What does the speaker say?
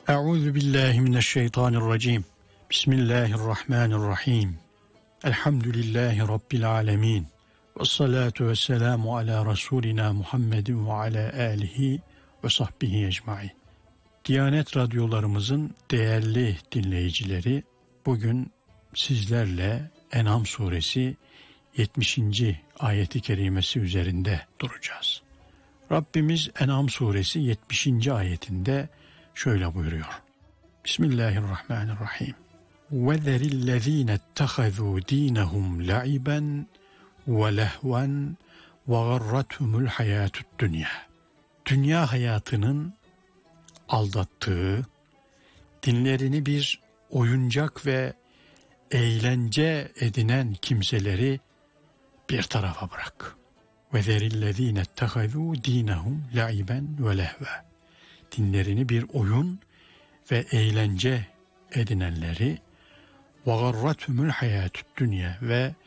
Euzu billahi mineşşeytanirracim. Bismillahirrahmanirrahim. Elhamdülillahi rabbil alamin. Ves salatu vesselamu ala rasulina Muhammedin ve ala alihi ve sahbihi ecmaîn. Diyanet radyolarımızın değerli dinleyicileri, bugün sizlerle En'am suresi 70. ayeti kerimesi üzerinde duracağız. Rabbimiz En'am suresi 70. ayetinde şöyle buyuruyor. Bismillahirrahmanirrahim. وَذَرِ الَّذ۪ينَ اتَّخَذُوا د۪ينَهُمْ لَعِبًا وَلَهْوًا وَغَرَّتْهُمُ الْحَيَاةُ الدُّنْيَا. Dünya hayatının aldattığı, dinlerini bir oyuncak ve eğlence edinen kimseleri bir tarafa bırak. وَذَرِ الَّذ۪ينَ اتَّخَذُوا د۪ينَهُمْ لَعِبًا وَلَهْوًا. Dinlerini bir oyun ve eğlence edinenleri وَغَرَّتْهُمُ الْحَيَاةُ الدُّنْيَا ve